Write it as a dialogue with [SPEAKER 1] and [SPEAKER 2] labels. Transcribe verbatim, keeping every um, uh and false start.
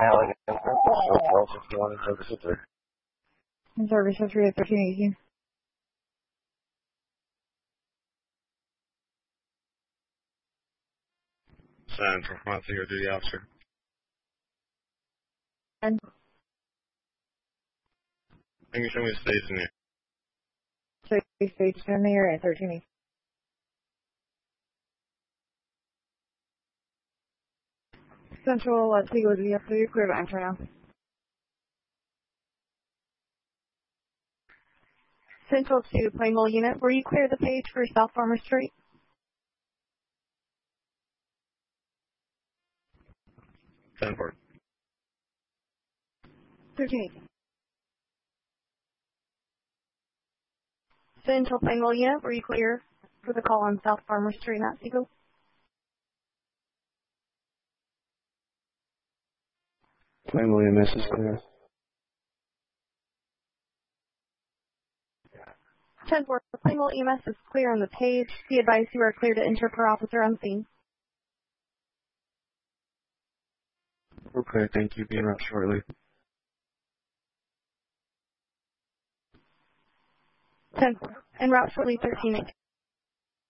[SPEAKER 1] Allen and twelve sixty-one service history.
[SPEAKER 2] And service history at thirteen eighteen.
[SPEAKER 3] Central Front Finger Duty Officer.
[SPEAKER 2] And
[SPEAKER 3] Can you show me the states in here?
[SPEAKER 2] so you staged in there at thirteen eighteen. Central, let's see, go to the F W, clear to enter now. Central to Plainville unit, were you clear the page for South Farmer Street?
[SPEAKER 3] ten four.
[SPEAKER 2] thirteen eighteen. Central Plainville unit, were you clear for the call on South Farmer Street in Otsego?
[SPEAKER 1] Plainville E M S is clear.
[SPEAKER 2] ten four, Plainville E M S is clear on the page. Be advised you are clear to enter per officer on scene.
[SPEAKER 1] Okay, thank you. Be en route shortly.
[SPEAKER 2] ten four, en route shortly thirteen eighteen.